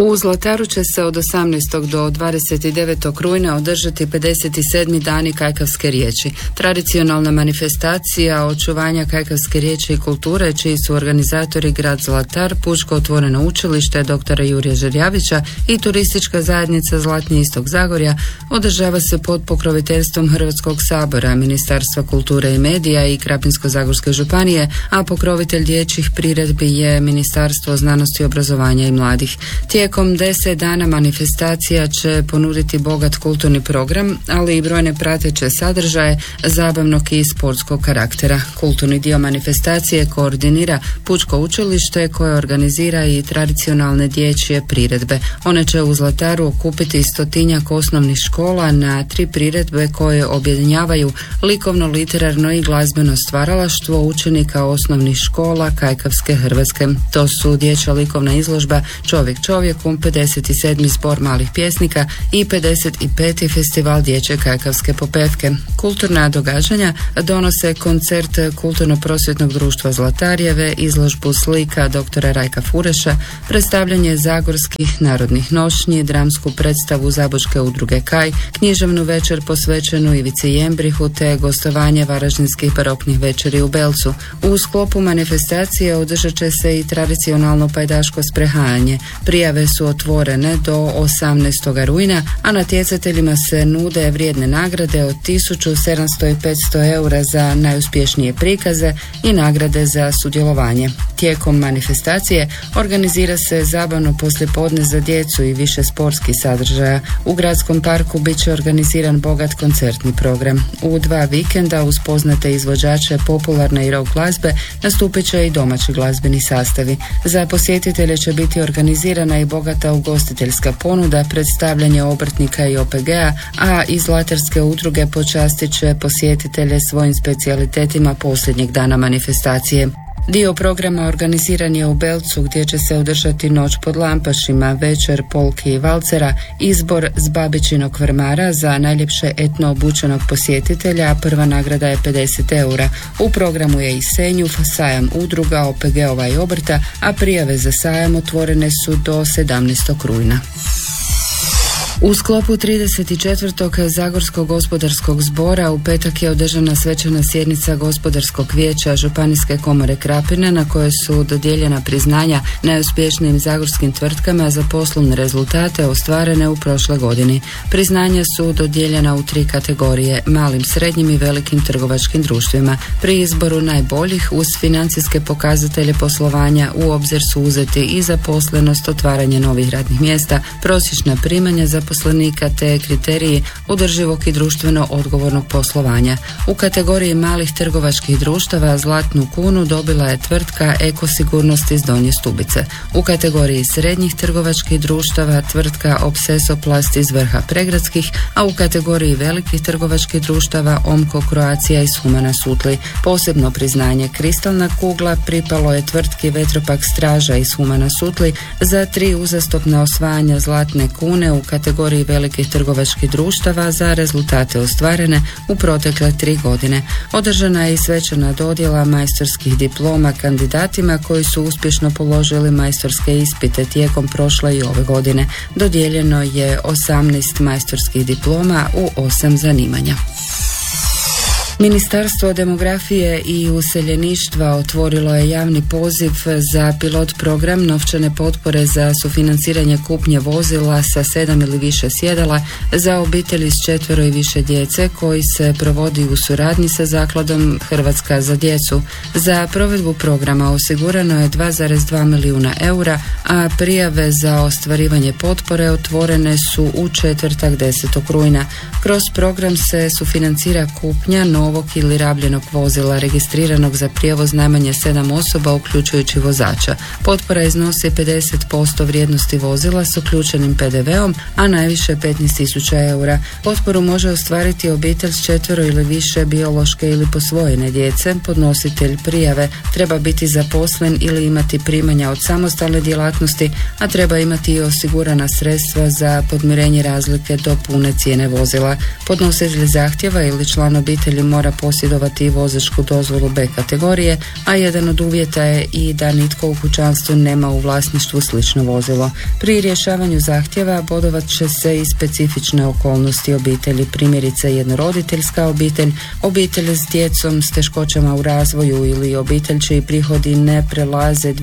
U Zlataru će se od 18. do 29. rujna održati 57. dani kajkavske riječi. Tradicionalna manifestacija očuvanja kajkavske riječi i kulture, čiji su organizatori grad Zlatar, Pučko otvoreno učilište dr. Jurija Žerjavića i turistička zajednica Zlatni istok Zagorja, održava se pod pokroviteljstvom Hrvatskog sabora, Ministarstva kulture i medija i Krapinsko-zagorske županije, a pokrovitelj dječjih priredbi je Ministarstvo znanosti, obrazovanja i mladih. Tijekom 10 dana manifestacija će ponuditi bogat kulturni program, ali i brojne prateće sadržaje zabavnog i sportskog karaktera. Kulturni dio manifestacije koordinira Pučko učilište koje organizira i tradicionalne dječje priredbe. One će u Zlataru okupiti 100-tinjak osnovnih škola na 3 priredbe koje objedinjavaju likovno, literarno i glazbeno stvaralaštvo učenika osnovnih škola Kajkavske Hrvatske. To su dječja likovna izložba Čovjek čovjeku, 57. zbor malih pjesnika i 55. festival dječje kajkavske popevke. Kulturna događanja donose koncert Kulturno-prosvjetnog društva Zlatarjeve, izložbu slika dr. Rajka Fureša, predstavljanje zagorskih narodnih nošnji, dramsku predstavu Zabočke udruge Kaj, književnu večer posvećenu Ivici Jembrihu te gostovanje varaždinskih baroknih večeri u Belcu. U sklopu manifestacije održat će se i tradicionalno pajdaško sprehajanje. Prijave su otvorene do 18. rujna, a natjecateljima se nude vrijedne nagrade od 1700 i 500 eura za najuspješnije prikaze i nagrade za sudjelovanje. Tijekom manifestacije organizira se zabavno poslijepodne za djecu i više sportskih sadržaja. U gradskom parku bit će organiziran bogat koncertni program. U 2 vikenda uz poznate izvođače popularne i rock glazbe nastupit će i domaći glazbeni sastavi. Za posjetitelje će biti organizirana i bogata ugostiteljska ponuda, predstavljanje obrtnika i OPG-a, a iz Zlatarske udruge počastit će posjetitelje svojim specijalitetima posljednjeg dana manifestacije. Dio programa organiziran je u Belcu gdje će se održati noć pod lampašima, večer polki i valcera, izbor s babičinog vrmara za najljepše etno obučenog posjetitelja, a prva nagrada je 50 eura. U programu je i Senjuf, sajam udruga, OPG-ova i obrta, a prijave za sajam otvorene su do 17. rujna. U sklopu 34. Zagorskog gospodarskog zbora u petak je održana svečana sjednica Gospodarskog vijeća Županijske komore Krapine na kojoj su dodijeljena priznanja najuspješnijim zagorskim tvrtkama za poslovne rezultate ostvarene u prošloj godini. Priznanja su dodijeljena u 3 kategorije: malim, srednjim i velikim trgovačkim društvima. Pri izboru najboljih uz financijske pokazatelje poslovanja u obzir su uzeti i zaposlenost, otvaranje novih radnih mjesta, prosječna primanja zaposlenika te kriteriji održivog i društveno odgovornog poslovanja. U kategoriji malih trgovačkih društava zlatnu kunu dobila je tvrtka Ekosigurnost iz Donje Stubice. U kategoriji srednjih trgovačkih društava tvrtka Obsesoplast iz Vrha Pregradskih, a u kategoriji velikih trgovačkih društava Omko Croatia iz Humana Sutli. Posebno priznanje Kristalna kugla pripalo je tvrtki Vetropak Straža iz Humana Sutli za 3 uzastopna osvajanja zlatne kune u kategoriji velikih trgovačkih društava za rezultate ostvarene u protekle 3 godine. Održana je i svečana dodjela majstorskih diploma kandidatima koji su uspješno položili majstorske ispite tijekom prošle i ove godine. Dodijeljeno je 18 majstorskih diploma u 8 zanimanja. Ministarstvo demografije i useljeništva otvorilo je javni poziv za pilot program novčane potpore za sufinanciranje kupnje vozila sa 7 ili više sjedala za obitelji s 4 i više djece koji se provodi u suradnji sa zakladom Hrvatska za djecu. Za provedbu programa osigurano je 2,2 milijuna eura, a prijave za ostvarivanje potpore otvorene su u četvrtak 10. rujna. Kroz program se sufinancira kupnja novog ili rabljenog vozila registriranog za prijevoz najmanje 7 osoba uključujući vozača. Potpora iznosi 50% vrijednosti vozila s uključenim PDV-om, a najviše 15.000 eura. Potporu može ostvariti obitelj s 4 ili više biološke ili posvojene djece. Podnositelj prijave treba biti zaposlen ili imati primanja od samostalne djelatnosti, a treba imati i osigurana sredstva za podmirenje razlike do pune cijene vozila. Podnositelj zahtjeva ili član obitelji mora mora posjedovati vozačku dozvolu B kategorije, a jedan od uvjeta je i da nitko u kućanstvu nema u vlasništvu slično vozilo. Pri rješavanju zahtjeva bodovat će se i specifične okolnosti obitelji, primjerice jednoroditeljska obitelj, obitelj s djecom s teškoćama u razvoju ili obitelj čiji prihodi ne prelaze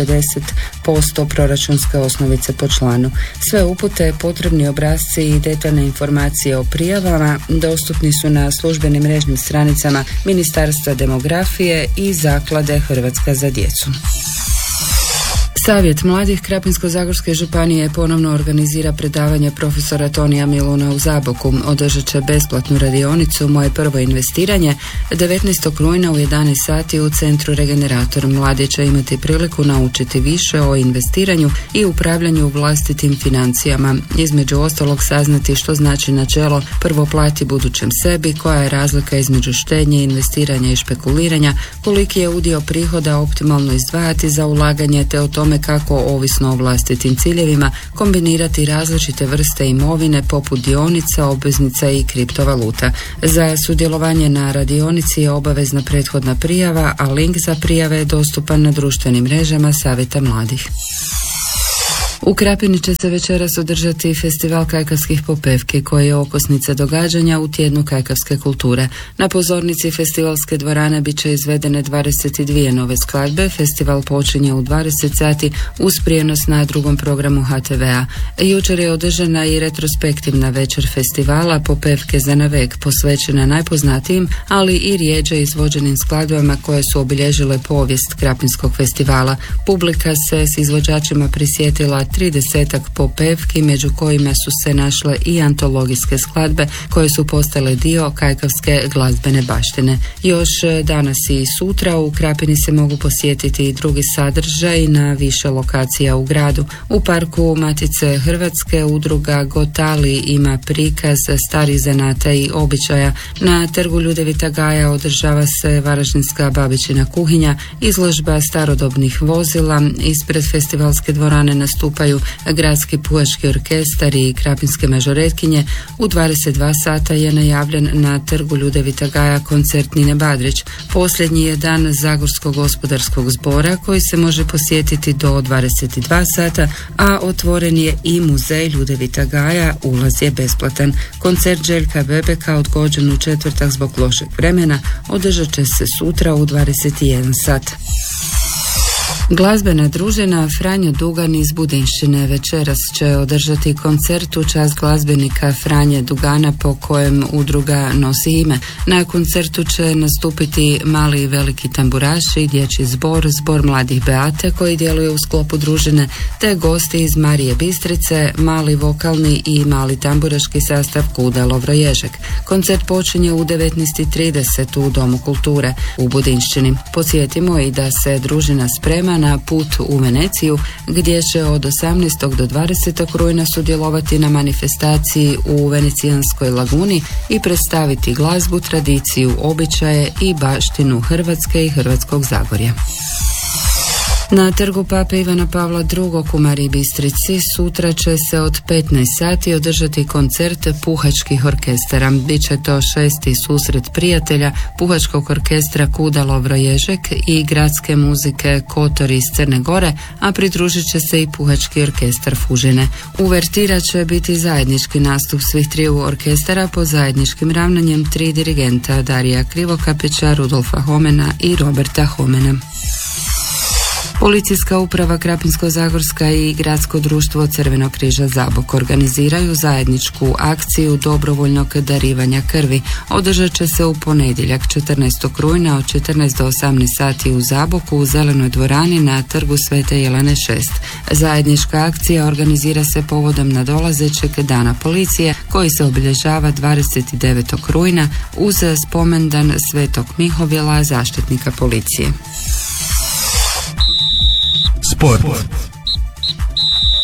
250% proračunske osnovice po članu. Sve upute, potrebni obrasci i detaljne informacije o prijavama dostupni su na službenim mrežnim stranicama Ministarstva demografije i Zaklade Hrvatska za djecu. Savjet mladih Krapinsko-zagorske županije ponovno organizira predavanje profesora Tonija Miluna u Zaboku. Održat će besplatnu radionicu Moje prvo investiranje 19. rujna u 11 sati u Centru Regenerator. Mladi će imati priliku naučiti više o investiranju i upravljanju vlastitim financijama. Između ostalog saznati što znači načelo prvo plati budućem sebi, koja je razlika između štednje, investiranja i špekuliranja, koliki je udio prihoda optimalno izdvajati za ulaganje, te o tome kako, ovisno o vlastitim ciljevima, kombinirati različite vrste imovine poput dionica, obveznica i kriptovaluta. Za sudjelovanje na radionici je obavezna prethodna prijava, a link za prijave je dostupan na društvenim mrežama Savjeta mladih. U Krapini će se večeras održati festival kajkavskih popevki koji je okosnica događanja u tjednu kajkavske kulture. Na pozornici festivalske dvorane bit će izvedene 22 nove skladbe. Festival počinje u 20 sati uz prijenos na drugom programu HTV-a. Jučer je održana i retrospektivna večer festivala Popevke za navek, posvećena najpoznatijim, ali i rijeđe izvođenim skladbama koje su obilježile povijest Krapinskog festivala. Publika se s izvođačima prisjetila 30-ak popevki, među kojima su se našle i antologijske skladbe koje su postale dio kajkavske glazbene baštine. Još danas i sutra u Krapini se mogu posjetiti i drugi sadržaj na više lokacija u gradu. U parku Matice Hrvatske udruga Gotali ima prikaz starih zanata i običaja. Na trgu Ljudevita Gaja održava se varaždinska babičina kuhinja, izložba starodobnih vozila. Ispred festivalske dvorane nastupaju Gradski puhački orkestar i Krapinske mažoretkinje. U 22 sata je najavljen na trgu Ljudevita Gaja koncert Nine Badrić. Posljednji je dan Zagorskog gospodarskog zbora koji se može posjetiti do 22 sata, a otvoren je i muzej Ljudevita Gaja, ulaz je besplatan. Koncert Željka Bebeka odgođen u četvrtak zbog lošeg vremena održat će se sutra u 21 sat. Glazbena družina Franjo Dugan iz Budinšćine večeras će održati koncert u čast glazbenika Franje Dugana po kojem udruga nosi ime. Na koncertu će nastupiti mali i veliki tamburaši, dječji zbor, zbor mladih Beate koji djeluje u sklopu družine, te gosti iz Marije Bistrice, mali vokalni i mali tamburaški sastav Kuda Lovro Ježek. Koncert počinje u 19:30 u Domu kulture u Budinšćini. Podsjetimo i da se družina sprema na put u Veneciju, gdje će od 18. do 20. rujna sudjelovati na manifestaciji u Venecijanskoj laguni i predstaviti glazbu, tradiciju, običaje i baštinu Hrvatske i Hrvatskog Zagorja. Na trgu Pape Ivana Pavla II. U Mariji Bistrici sutra će se od 15 sati održati koncert puhačkih orkestara. Biće to 6. susret prijatelja puhačkog orkestra Kuda Lovro Ježek i gradske muzike Kotor iz Crne Gore, a pridružit će se i puhački orkestar Fužine. Uvertira će biti zajednički nastup svih triju orkestara pod zajedničkim ravnanjem 3 dirigenta Darija Krivokapića, Rudolfa Homena i Roberta Homena. Policijska uprava Krapinsko-zagorska i Gradsko društvo Crvenog križa Zabok organiziraju zajedničku akciju dobrovoljnog darivanja krvi. Održat će se u ponedjeljak 14. rujna od 14 do 18 sati u Zaboku u Zelenoj dvorani na trgu Svete Jelene 6. Zajednička akcija organizira se povodom nadolazećeg dana policije koji se obilježava 29. rujna uz spomendan Svetog Mihovila, zaštitnika policije. Sport.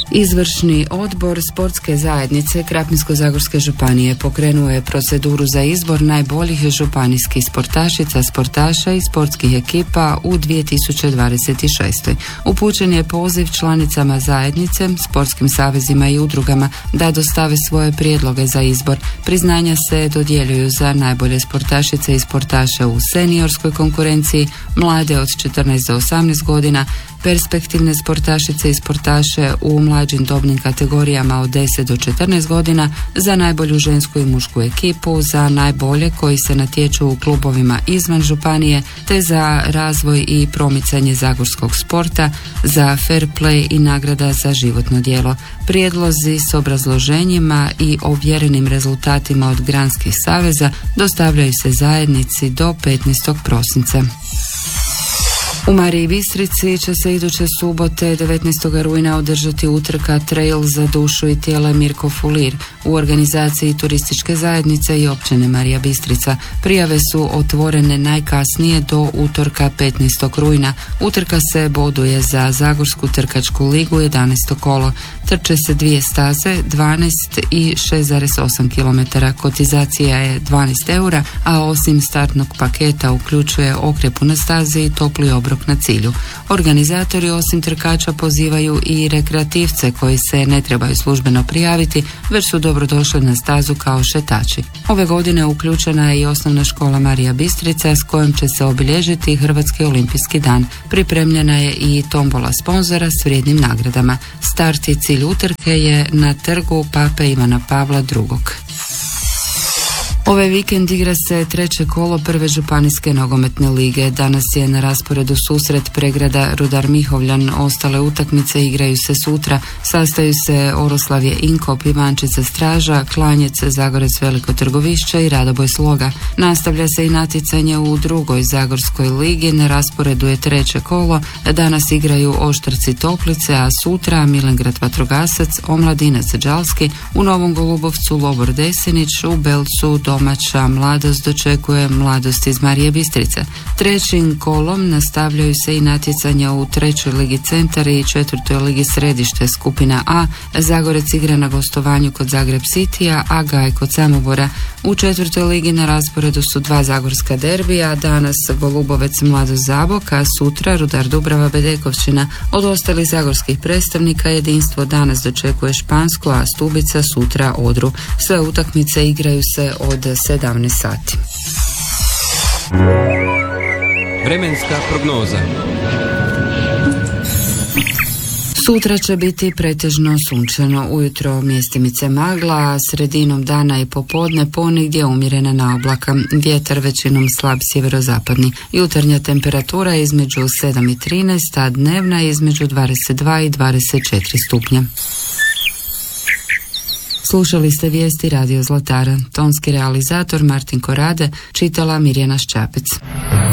Izvršni odbor sportske zajednice Krapinsko-zagorske županije pokrenuo je proceduru za izbor najboljih županijskih sportašica, sportaša i sportskih ekipa u 2026. Upućen je poziv članicama zajednice, sportskim savezima i udrugama da dostave svoje prijedloge za izbor. Priznanja se dodjeljuju za najbolje sportašice i sportaše u seniorskoj konkurenciji, mlade od 14 do 18 godina, perspektivne sportašice i sportaše u mlađim dobnim kategorijama od 10 do 14 godina, za najbolju žensku i mušku ekipu, za najbolje koji se natječu u klubovima izvan županije, te za razvoj i promicanje zagorskog sporta, za fair play i nagrada za životno djelo. Prijedlozi s obrazloženjima i ovjerenim rezultatima od granskih saveza dostavljaju se zajednici do 15. prosinca. U Mariji Bistrici će se iduće subote 19. rujna održati utrka Trail za dušu i tijelo Mirko Fulir u organizaciji turističke zajednice i općine Marija Bistrica. Prijave su otvorene najkasnije do utorka 15. rujna. Utrka se boduje za Zagorsku trkačku ligu 11. kolo. Trče se dvije staze, 12 i 6,8 km. Kotizacija je 12 eura, a osim startnog paketa uključuje okrjepu na stazi i topli obrok na cilju. Organizatori osim trkača pozivaju i rekreativce koji se ne trebaju službeno prijaviti, već su dobrodošli na stazu kao šetači. Ove godine uključena je i osnovna škola Marija Bistrica s kojom će se obilježiti Hrvatski olimpijski dan. Pripremljena je i tombola sponzora s vrijednim nagradama. Start i cilj utrke je na trgu Pape Ivana Pavla II. Ovaj vikend igra se treće kolo prve županijske nogometne lige. Danas je na rasporedu susret Pregrada Rudar Mihovljan. Ostale utakmice igraju se sutra. Sastaju se Oroslavje Inkop, Ivančica Straža, Klanjec Zagorec Veliko Trgovišće i Radoboj Sloga. Nastavlja se i natjecanje u drugoj Zagorskoj ligi. Na rasporedu je treće kolo. Danas igraju Oštrci Toplice, a sutra Milengrad Vatrogasac, Omladinac Đalski, u Novom Golubovcu Lobor Desinić, u Belcu domaća Mladost dočekuje Mladost iz Marije Bistrice. Trećim kolom nastavljaju se i natjecanja u trećoj ligi Centar i četvrtoj ligi Središte skupina A. Zagorec igra na gostovanju kod Zagreb Citya, a Gaj kod Samobora. U četvrtoj ligi na rasporedu su dva zagorska derbija, danas Golubovec Mladost Zabok, a sutra Rudar Dubrava Bedekovčina. Od ostalih zagorskih predstavnika Jedinstvo danas dočekuje Špansko, a Stubica sutra Odru. Sve utakmice igraju se od 17 sati. Vremenska prognoza. Sutra će biti pretežno sunčano, ujutro mjestimice magla, a sredinom dana i popodne ponegdje umjerena naoblaka, vjetar većinom slab sjeverozapadni. Jutarnja temperatura je između 7 i 13, a dnevna je između 22 i 24 stupnja. Slušali ste vijesti Radio Zlatara. Tonski realizator Martin Korade, čitala Mirjana Šćapec.